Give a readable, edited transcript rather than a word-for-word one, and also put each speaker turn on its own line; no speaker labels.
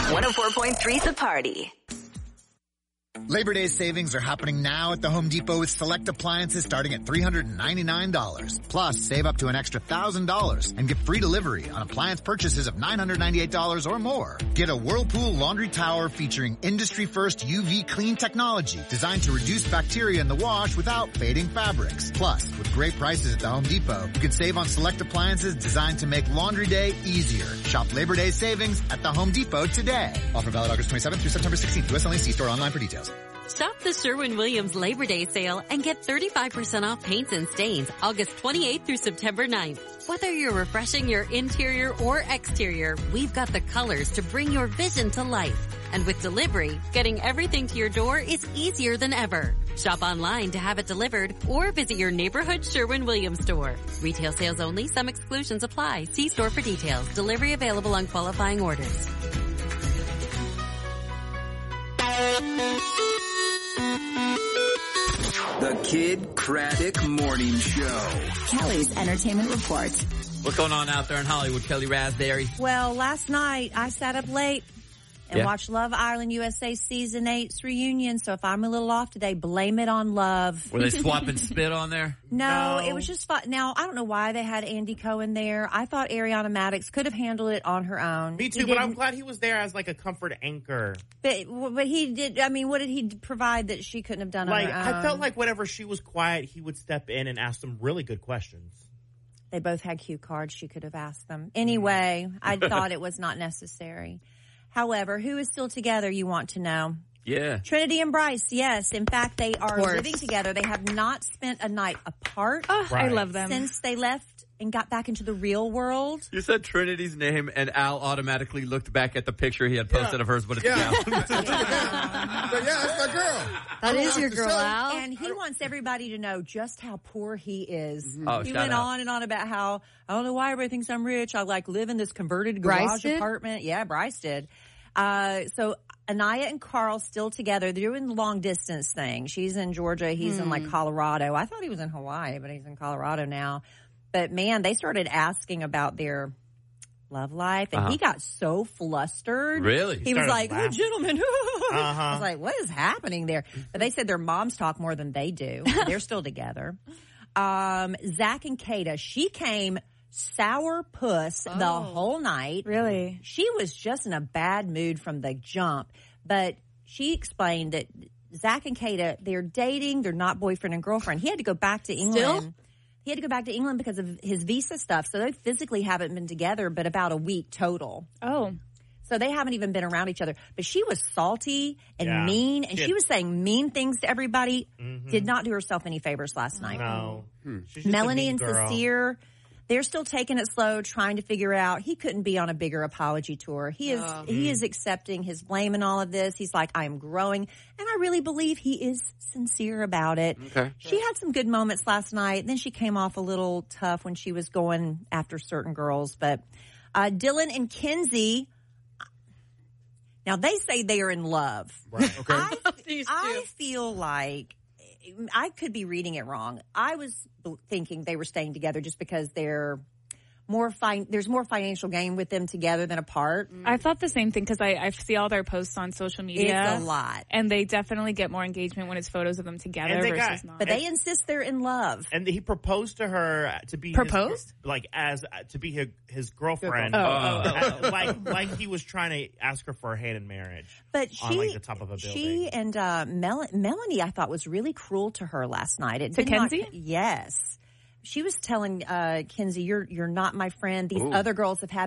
104.3 The Party.
Labor Day savings are happening now at the Home Depot with select appliances starting at $399. Plus, save up to an extra $1,000 and get free delivery on appliance purchases of $998 or more. Get a Whirlpool laundry tower featuring industry-first UV clean technology designed to reduce bacteria in the wash without fading fabrics. Plus, with great prices at the Home Depot, you can save on select appliances designed to make laundry day easier. Shop Labor Day savings at the Home Depot today. Offer valid August 27th through September 16th. U.S. only. See store online for details.
Shop the Sherwin-Williams Labor Day sale and get 35% off paints and stains August 28th through September 9th. Whether you're refreshing your interior or exterior, we've got the colors to bring your vision to life. And with delivery, getting everything to your door is easier than ever. Shop online to have it delivered or visit your neighborhood Sherwin-Williams store. Retail sales only. Some exclusions apply. See store for details. Delivery available on qualifying orders.
The Kid Craddock Morning Show.
Kelly's Entertainment Report.
What's going on out there in Hollywood, Kelly Raspberry?
Well, last night I sat up late and watched Love Island USA Season 8's reunion. So if I'm a little off today, blame it on Love.
Were they swapping spit on there?
No, it was just fun. Now, I don't know why they had Andy Cohen there. I thought Ariana Madix could have handled it on her own.
Me too, but I'm glad he was there as like a comfort anchor.
But he did, I mean, what did he provide that she couldn't have done on her own?
I felt like whenever she was quiet, he would step in and ask some really good questions.
They both had cue cards. She could have asked them. Anyway, I thought it was not necessary. However, who is still together, you want to know?
Yeah.
Trinity and Bryce, yes. In fact, they are living together. They have not spent a night apart.
Oh, right. I love them.
Since they left and got back into the real world.
You said Trinity's name, and Al automatically looked back at the picture he had posted of hers, but it's down.
That's my girl.
That is your girl, Al.
And he wants everybody to know just how poor he is.
Oh,
he went on and on about how, I don't know why everybody thinks I'm rich. I live in this converted garage apartment. Yeah, Bryce did. So Anaya and Carl still together. They're doing the long distance thing. She's in Georgia. He's in like Colorado. I thought he was in Hawaii, but he's in Colorado now. But man, they started asking about their love life, and he got so flustered.
Really?
He was like,
laughing.
"Oh, gentlemen." I was like, what is happening there? But they said their moms talk more than they do. They're still together. Zach and Kata, she came sourpuss the whole night.
Really?
She was just in a bad mood from the jump. But she explained that Zach and Kata, they're dating. They're not boyfriend and girlfriend. He had to go back to England.
Still?
He had to go back to England because of his visa stuff. So they physically haven't been together but about a week total.
Oh.
So they haven't even been around each other. But she was salty and mean, and she was saying mean things to everybody. Did not do herself any favors last night.
No.
Melanie and Sincere, they're still taking it slow, trying to figure out. He couldn't be on a bigger apology tour. He is accepting his blame in all of this. He's like, I am growing. And I really believe he is sincere about it.
Okay.
She had some good moments last night. Then she came off a little tough when she was going after certain girls. But Dylan and Kenzie, now they say they are in love.
Right. Okay.
I feel like I could be reading it wrong. I was thinking they were staying together just because there's more financial gain with them together than apart.
I thought the same thing because I see all their posts on social media.
It's a lot.
And they definitely get more engagement when it's photos of them together versus not.
But they insist they're in love.
And he proposed to her to be his girlfriend. Like he was trying to ask her for a hand in marriage.
But
on like the top of a building.
She and Melanie, I thought, was really cruel to her last night.
To Kenzie?
Yes. She was telling Kenzie, "You're not my friend. These other girls have had